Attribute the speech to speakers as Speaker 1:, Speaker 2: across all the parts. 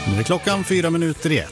Speaker 1: Nu är klockan 4:04.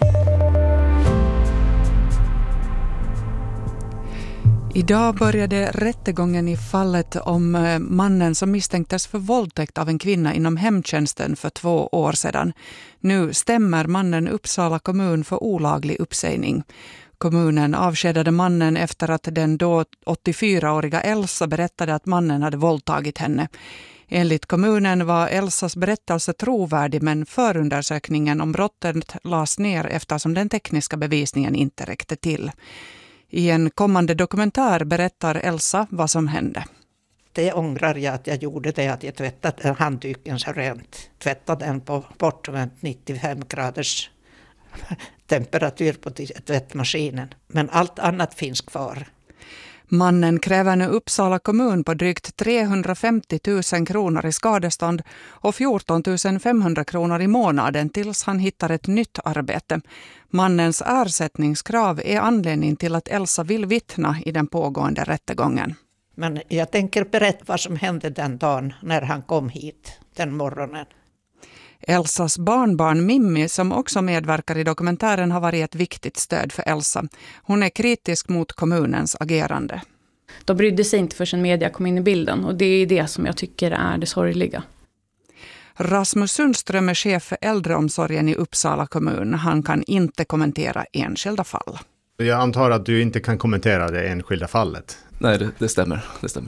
Speaker 2: Idag började rättegången i fallet om mannen som misstänktes för våldtäkt av en kvinna inom hemtjänsten för 2 år sedan. Nu stämmer mannen Uppsala kommun för olaglig uppsägning. Kommunen avskedade mannen efter att den då 84-åriga Elsa berättade att mannen hade våldtagit henne. Enligt kommunen var Elsas berättelse trovärdig, men förundersökningen om brottet lades ner eftersom den tekniska bevisningen inte räckte till. I en kommande dokumentär berättar Elsa vad som hände.
Speaker 3: Det ångrar jag att jag gjorde det, att jag tvättade handduken så rent. Tvättade den på bortom 95 graders temperatur på tvättmaskinen. Men allt annat finns kvar.
Speaker 2: Mannen kräver nu Uppsala kommun på drygt 350 000 kronor i skadestånd och 14 500 kronor i månaden tills han hittar ett nytt arbete. Mannens ersättningskrav är anledning till att Elsa vill vittna i den pågående rättegången.
Speaker 3: Men jag tänker berätta vad som hände den dagen när han kom hit, den morgonen.
Speaker 2: Elsas barnbarn Mimmi, som också medverkar i dokumentären, har varit ett viktigt stöd för Elsa. Hon är kritisk mot kommunens agerande.
Speaker 4: De brydde sig inte förrän media kom in i bilden, och det är det som jag tycker är det sorgliga.
Speaker 2: Rasmus Sundström är chef för äldreomsorgen i Uppsala kommun. Han kan inte kommentera enskilda fall.
Speaker 5: Jag antar att du inte kan kommentera det enskilda fallet.
Speaker 6: Nej, det stämmer.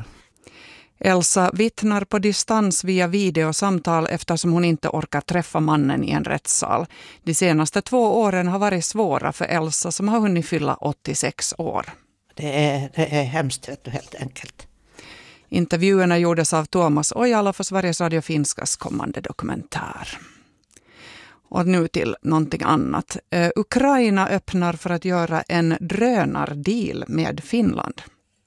Speaker 2: Elsa vittnar på distans via videosamtal eftersom hon inte orkar träffa mannen i en rättssal. De senaste 2 åren har varit svåra för Elsa, som har hunnit fylla 86 år.
Speaker 3: Det är hemskt, helt enkelt.
Speaker 2: Intervjuerna gjordes av Tuomas Ojala för Sveriges Radio Finskas kommande dokumentär. Och nu till någonting annat. Ukraina öppnar för att göra en drönardeal med Finland.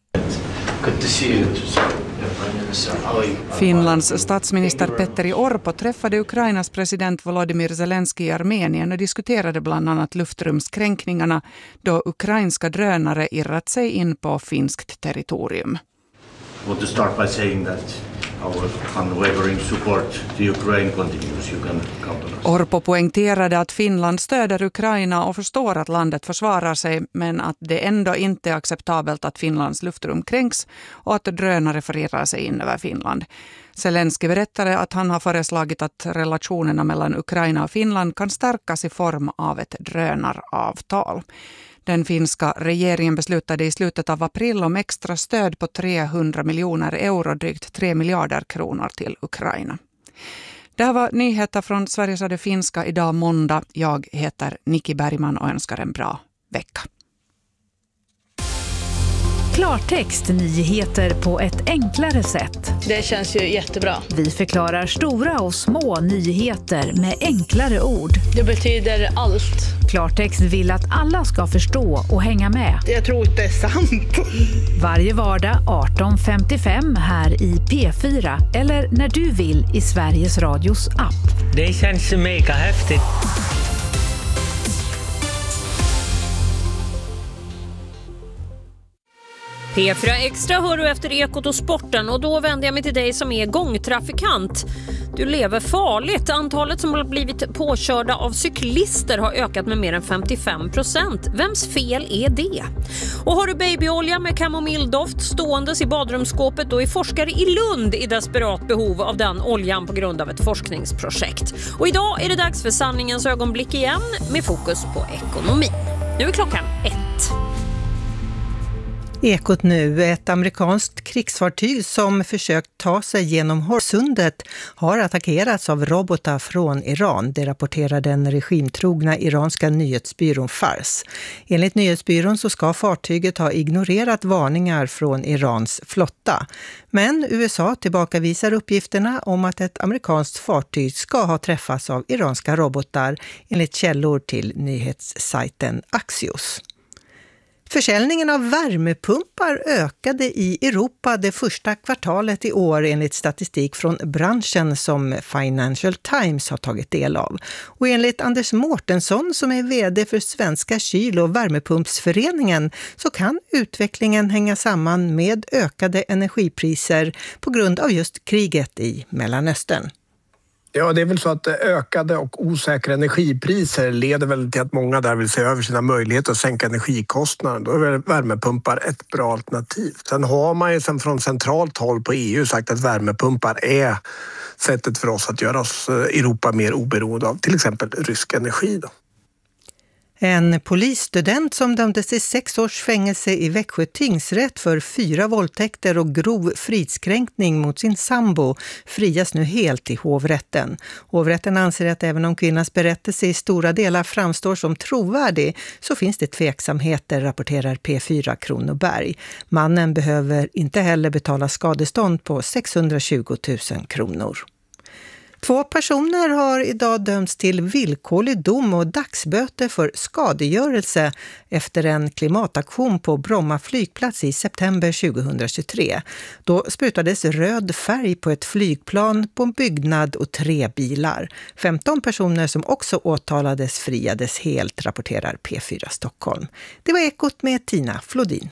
Speaker 2: Finlands statsminister Petteri Orpo träffade Ukrainas president Volodymyr Zelensky i Armenien och diskuterade bland annat luftrumskränkningarna då ukrainska drönare irrat sig in på finskt territorium.
Speaker 7: I want to start by saying that our unwavering support to Ukraine continues. You can count on us.
Speaker 2: Orpo poängterade att Finland stöder Ukraina och förstår att landet försvarar sig, men att det ändå inte är acceptabelt att Finlands luftrum kränks och att drönare förirrar sig in över Finland. Zelensky berättade att han har föreslagit att relationerna mellan Ukraina och Finland kan stärkas i form av ett drönaravtal. Den finska regeringen beslutade i slutet av april om extra stöd på 300 miljoner euro, drygt 3 miljarder kronor till Ukraina. Det här var nyheter från Sveriges Radio Finska idag måndag. Jag heter Nikki Bergman och önskar en bra vecka.
Speaker 8: Klartext, nyheter på ett enklare sätt.
Speaker 9: Det känns ju jättebra.
Speaker 8: Vi förklarar stora och små nyheter med enklare ord.
Speaker 9: Det betyder allt.
Speaker 8: Klartext vill att alla ska förstå och hänga med.
Speaker 9: Jag tror inte det är sant.
Speaker 8: Varje vardag 18:55 här i P4 eller när du vill i Sveriges Radios app.
Speaker 10: Det känns mega häftigt.
Speaker 11: P4 Extra hör du efter Ekot och sporten, och då vänder jag mig till dig som är gångtrafikant. Du lever farligt. Antalet som har blivit påkörda av cyklister har ökat med mer än 55%. Vems fel är det? Och har du babyolja med kamomilldoft ståendes i badrumsskåpet, då är forskare i Lund i desperat behov av den oljan på grund av ett forskningsprojekt. Och idag är det dags för sanningens ögonblick igen med fokus på ekonomi. Nu är klockan 1.
Speaker 12: Ekot nu, ett amerikanskt krigsfartyg som försökt ta sig genom Horsundet har attackerats av robotar från Iran. Det rapporterar den regimtrogna iranska nyhetsbyrån Fars. Enligt nyhetsbyrån så ska fartyget ha ignorerat varningar från Irans flotta. Men USA tillbakavisar uppgifterna om att ett amerikanskt fartyg ska ha träffats av iranska robotar, enligt källor till nyhetssajten Axios. Försäljningen av värmepumpar ökade i Europa det första kvartalet i år enligt statistik från branschen som Financial Times har tagit del av. Och enligt Anders Mårtensson som är vd för Svenska kyl- och värmepumpsföreningen så kan utvecklingen hänga samman med ökade energipriser på grund av just kriget i Mellanöstern.
Speaker 1: Ja, det är väl så att ökade och osäkra energipriser leder väl till att många där vill se över sina möjligheter att sänka energikostnaden. Då är väl värmepumpar ett bra alternativ. Sen har man ju från centralt håll på EU sagt att värmepumpar är sättet för oss att göra oss Europa mer oberoende av till exempel rysk energi då.
Speaker 12: En polisstudent som dömdes till 6 års fängelse i Växjö tingsrätt för 4 våldtäkter och grov fridskränkning mot sin sambo frias nu helt i hovrätten. Hovrätten anser att även om kvinnans berättelse i stora delar framstår som trovärdig så finns det tveksamheter, rapporterar P4 Kronoberg. Mannen behöver inte heller betala skadestånd på 620 000 kronor. 2 personer har idag dömts till villkorlig dom och dagsböter för skadegörelse efter en klimataktion på Bromma flygplats i september 2023. Då sprutades röd färg på ett flygplan, på en byggnad och 3 bilar. 15 personer som också åtalades friades helt, rapporterar P4 Stockholm. Det var Ekot med Tina Flodin.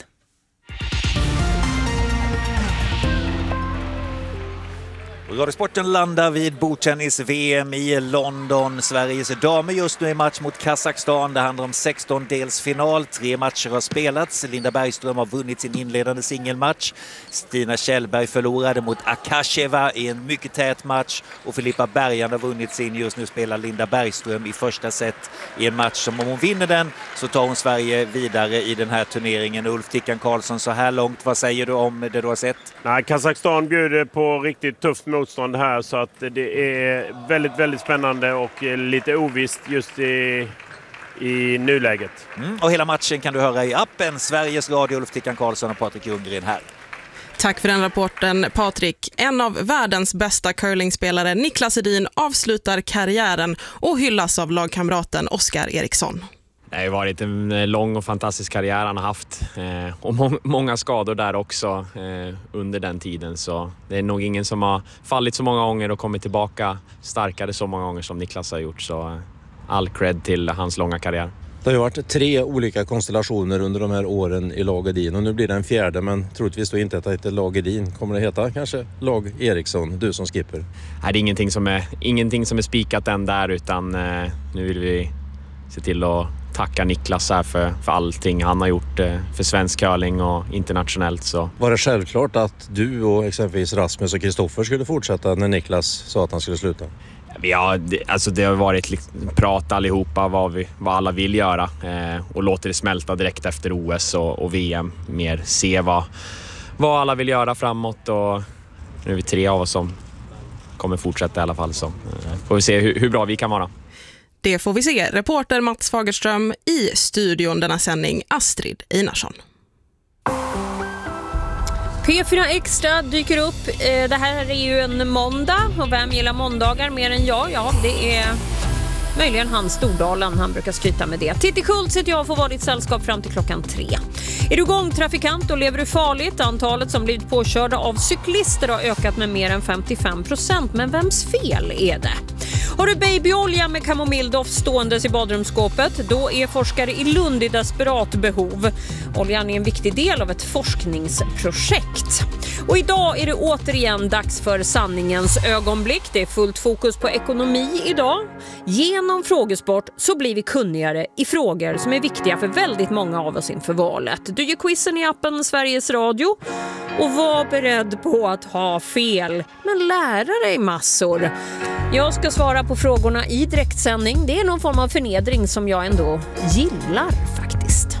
Speaker 6: Radiosporten landar vid bordtennis-VM i London. Sveriges damer just nu i match mot Kazakstan. Det handlar om 16-delsfinal. 3 matcher har spelats. Linda Bergström har vunnit sin inledande singelmatch. Stina Kjellberg förlorade mot Akasheva i en mycket tät match. Och Filippa Bergan har vunnit sin. Just nu spelar Linda Bergström i första set i en match som om hon vinner den så tar hon Sverige vidare i den här turneringen. Ulf Tickan Karlsson, så här långt, vad säger du om det du har sett?
Speaker 13: Nej, Kazakstan bjuder på riktigt tufft motstånd här så att det är väldigt, väldigt spännande och lite ovisst just i nuläget.
Speaker 6: Och hela matchen kan du höra i appen Sveriges Radio. Ulf Tickan Karlsson och Patrik Ljunggren här.
Speaker 14: Tack för den rapporten, Patrik. En av världens bästa curlingspelare, Niklas Edin, avslutar karriären och hyllas av lagkamraten Oskar Eriksson.
Speaker 15: Det har varit en lång och fantastisk karriär han har haft och många skador där också under den tiden. Så det är nog ingen som har fallit så många gånger och kommit tillbaka starkare så många gånger som Niklas har gjort. Så all cred till hans långa karriär.
Speaker 16: Det har varit 3 olika konstellationer under de här åren i lag Edin och nu blir det en 4:e, men troligtvis då inte att det heter lag Edin. Kommer det heta kanske lag Eriksson, du som skipper?
Speaker 15: Nej, det är ingenting som är spikat än där, utan nu vill vi se till att tacka Niklas här för allting han har gjort för svensk curling och internationellt. Så.
Speaker 16: Var det självklart att du och exempelvis Rasmus och Kristoffer skulle fortsätta när Niklas sa att han skulle sluta?
Speaker 15: Ja, det har varit prat allihopa vad alla vill göra och låter det smälta direkt efter OS och VM. Mer se vad alla vill göra framåt, och nu är vi 3 av oss som kommer fortsätta i alla fall, så får vi se hur bra vi kan vara.
Speaker 14: Det får vi se. Reporter Mats Fagerström, i studion denna sändning Astrid Einarsson.
Speaker 11: P4 Extra dyker upp. Det här är ju en måndag, och vem gillar måndagar mer än jag? Ja, det är möjligen Hans Stordalen, han brukar skryta med det. Titti Schultz heter jag och får vara ditt sällskap fram till klockan 3. Är du gångtrafikant och lever du farligt? Antalet som blivit påkörda av cyklister har ökat med mer än 55%. Men vems fel är det? Har du babyolja med kamomilldoft ståendes i badrumsskåpet? Då är forskare i Lund i desperat behov. Oljan är en viktig del av ett forskningsprojekt. Och idag är det återigen dags för sanningens ögonblick. Det är fullt fokus på ekonomi idag. Genom frågesport så blir vi kunnigare i frågor som är viktiga för väldigt många av oss inför valet. Du gör quizen i appen Sveriges Radio och var beredd på att ha fel, men lära dig massor. Jag ska svara på frågorna i direktsändning. Det är någon form av förnedring som jag ändå gillar faktiskt.